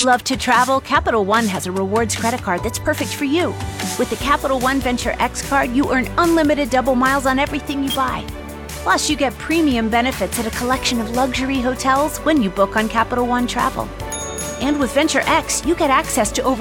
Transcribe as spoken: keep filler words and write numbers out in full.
Love to travel? Capital One has a rewards credit card that's perfect for you. With the Capital One Venture X card, you earn unlimited double miles on everything you buy. Plus, you get premium benefits at a collection of luxury hotels when you book on Capital One Travel. And with Venture X, you get access to over